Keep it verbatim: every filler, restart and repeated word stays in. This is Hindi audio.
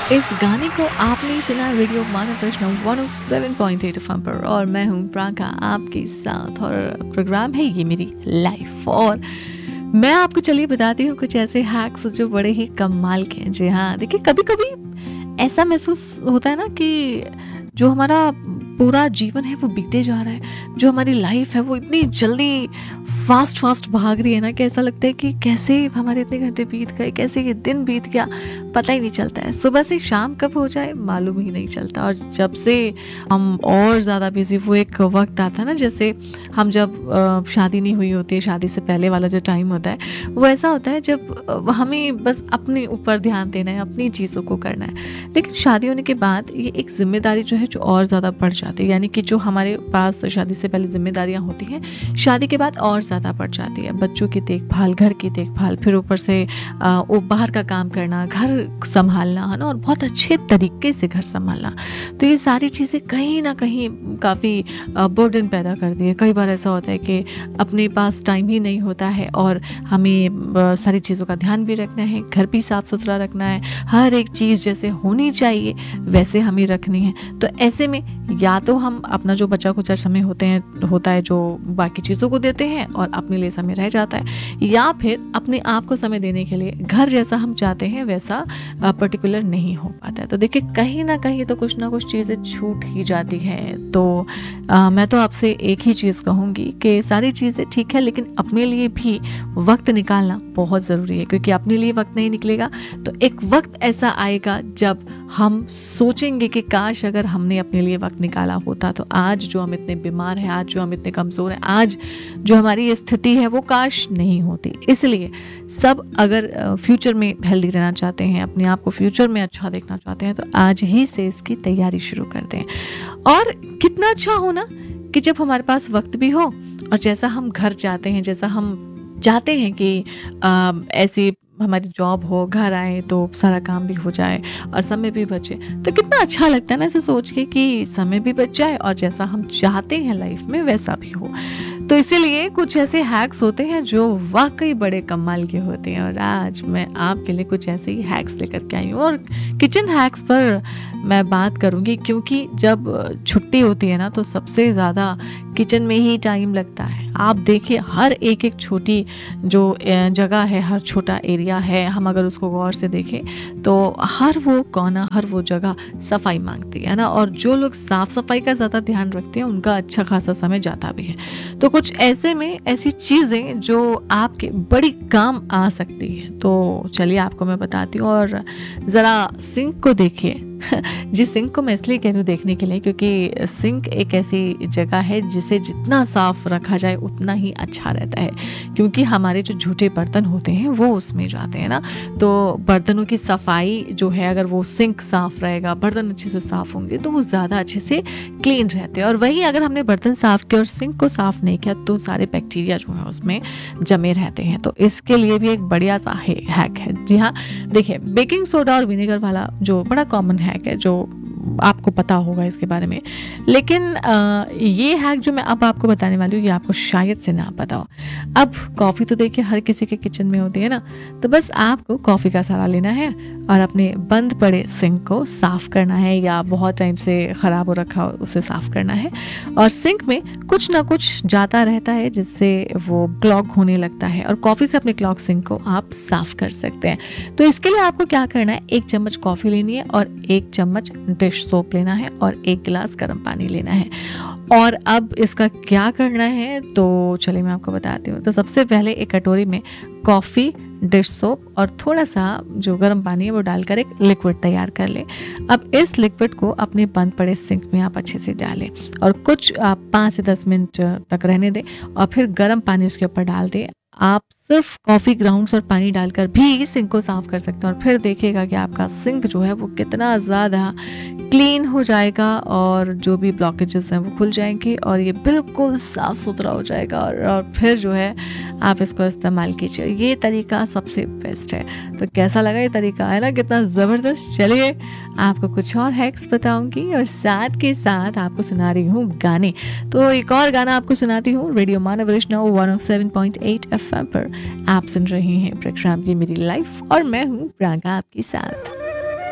इस गाने को आपने सुना रेडियो मानव प्रश्न one O seven point eight FM पर और मैं हूँ प्राका आपके साथ और प्रोग्राम है ये मेरी लाइफ। और मैं आपको चलिए बताती हूँ कुछ ऐसे हैक्स जो बड़े ही कमाल के हैं। जी हाँ, देखिए कभी कभी ऐसा महसूस होता है ना कि जो हमारा पूरा जीवन है वो बीते जा रहा है, जो हमारी लाइफ है वो इतनी जल्दी फास्ट फास्ट भाग रही है ना कि ऐसा लगता है कि कैसे हमारे इतने घंटे बीत गए, कैसे ये दिन बीत गया, पता ही नहीं चलता है। सुबह से शाम कब हो जाए मालूम ही नहीं चलता। और जब से हम और ज़्यादा बिजी, वो एक वक्त आता है ना, जैसे हम जब अ, शादी नहीं हुई होती है, शादी से पहले वाला जो टाइम होता है वो ऐसा होता है जब अ, हमें बस अपने ऊपर ध्यान देना है, अपनी चीज़ों को करना है। लेकिन शादी होने के बाद ये एक जिम्मेदारी जो है जो और ज़्यादा बढ़ जाती है, यानी कि जो हमारे पास शादी से पहले जिम्मेदारियां होती हैं शादी के बाद और ज़्यादा बढ़ जाती है। बच्चों की देखभाल, घर की देखभाल, फिर ऊपर से आ, वो बाहर का काम करना, घर संभालना है ना, और बहुत अच्छे तरीके से घर संभालना। तो ये सारी चीज़ें कहीं ना कहीं काफ़ी बर्डन पैदा कर दी है। कई बार ऐसा होता है कि अपने पास टाइम ही नहीं होता है और हमें आ, सारी चीज़ों का ध्यान भी रखना है, घर भी साफ सुथरा रखना है, हर एक चीज़ जैसे होनी चाहिए वैसे हमें रखनी है। तो ऐसे में या तो हम अपना जो बचा खुचा समय होते हैं होता है जो बाकी चीज़ों को देते हैं और अपने लिए समय रह जाता है, या फिर अपने आप को समय देने के लिए घर जैसा हम चाहते हैं वैसा पर्टिकुलर नहीं हो पाता है। तो देखिए कहीं ना कहीं तो कुछ ना कुछ चीज़ें छूट ही जाती हैं। तो आ, मैं तो आपसे एक ही चीज़ कहूँगी कि सारी चीज़ें ठीक है लेकिन अपने लिए भी वक्त निकालना बहुत ज़रूरी है, क्योंकि अपने लिए वक्त नहीं निकलेगा तो एक वक्त ऐसा आएगा जब हम सोचेंगे कि काश अगर हमने अपने लिए वक्त निकाला होता तो आज जो हम इतने बीमार हैं, आज जो हम इतने कमज़ोर हैं, आज जो हमारी ये स्थिति है वो काश नहीं होती। इसलिए सब अगर फ्यूचर में हेल्दी रहना चाहते हैं, अपने आप को फ्यूचर में अच्छा देखना चाहते हैं, तो आज ही से इसकी तैयारी शुरू कर दें। और कितना अच्छा हो ना कि जब हमारे पास वक्त भी हो और जैसा हम घर चाहते हैं, जैसा हम चाहते हैं कि आ, ऐसी हमारी जॉब हो, घर आए तो सारा काम भी हो जाए और समय भी बचे। तो कितना अच्छा लगता है ना ऐसे सोच के कि समय भी बच जाए और जैसा हम चाहते हैं लाइफ में वैसा भी हो। तो इसीलिए कुछ ऐसे हैक्स होते हैं जो वाकई बड़े कमाल के होते हैं और आज मैं आपके लिए कुछ ऐसे ही हैक्स लेकर के आई हूँ। और किचन हैक्स पर मैं बात करूँगी क्योंकि जब छुट्टी होती है ना तो सबसे ज़्यादा किचन में ही टाइम लगता है। आप देखिए हर एक एक छोटी जो जगह है, हर छोटा एरिया है, हम अगर उसको गौर से देखें तो हर वो कोना, हर वो जगह सफाई मांगती है ना। और जो लोग साफ सफाई का ज़्यादा ध्यान रखते हैं उनका अच्छा खासा समय जाता भी है। तो कुछ ऐसे में ऐसी चीज़ें जो आपके बड़ी काम आ सकती है, तो चलिए आपको मैं बताती हूँ। और ज़रा सिंक को देखिए। जी, सिंक को मैं इसलिए कह रही हूँ देखने के लिए क्योंकि सिंक एक ऐसी जगह है जिसे जितना साफ रखा जाए उतना ही अच्छा रहता है, क्योंकि हमारे जो झूठे बर्तन होते हैं वो उसमें जाते हैं ना। तो बर्तनों की सफाई जो है, अगर वो सिंक साफ रहेगा, बर्तन अच्छे से साफ होंगे तो वो ज़्यादा अच्छे से क्लीन रहते हैं। और वहीं अगर हमने बर्तन साफ किया और सिंक को साफ नहीं किया तो सारे बैक्टीरिया जो है उसमें जमे रहते हैं। तो इसके लिए भी एक बढ़िया सा हैक है। जी हाँ, देखिए बेकिंग सोडा और विनेगर वाला जो बड़ा कॉमन हैक है, जो आपको पता होगा इसके बारे में, लेकिन आ, ये हैक जो मैं अब आपको बताने वाली हूँ ये आपको शायद से ना पता हो। अब कॉफ़ी तो देखिए हर किसी के किचन में होती है ना, तो बस आपको कॉफ़ी का सहारा लेना है और अपने बंद पड़े सिंक को साफ करना है, या बहुत टाइम से ख़राब हो रखा हो उसे साफ करना है। और सिंक में कुछ ना कुछ जाता रहता है जिससे वो क्लॉग होने लगता है, और कॉफ़ी से अपने क्लॉग सिंक को आप साफ कर सकते हैं। तो इसके लिए आपको क्या करना है, एक चम्मच कॉफ़ी लेनी है और एक चम्मच डिश सोप लेना है और एक गिलास गर्म पानी लेना है। और अब इसका क्या करना है तो चलिए मैं आपको बताती हूँ। तो सबसे पहले एक कटोरी में कॉफ़ी, डिश सोप और थोड़ा सा जो गर्म पानी है वो डालकर एक लिक्विड तैयार कर लें। अब इस लिक्विड को अपने बंद पड़े सिंक में आप अच्छे से डालें और कुछ आप पाँच से दस मिनट तक रहने दें और फिर गर्म पानी उसके ऊपर डाल दें। आप सिर्फ कॉफ़ी ग्राउंड्स और पानी डालकर भी सिंक को साफ कर सकते हैं और फिर देखिएगा कि आपका सिंक जो है वो कितना ज़्यादा क्लीन हो जाएगा और जो भी ब्लॉकेजेस हैं वो खुल जाएंगे और ये बिल्कुल साफ़ सुथरा हो जाएगा। और, और फिर जो है आप इसको इस्तेमाल कीजिए। ये तरीका सबसे बेस्ट है। तो कैसा लगा ये तरीका, है ना कितना ज़बरदस्त। चलिए आपको कुछ और हैक्स बताऊंगी और साथ के साथ आपको सुना रही हूँ गाने। तो एक और गाना आपको सुनाती हूँ radio Manav Vaishnav one of seven point eight F M पर। आप सुन रहे हैं प्रोग्राम ये मेरी लाइफ और मैं हूँ प्रागा आपके साथ।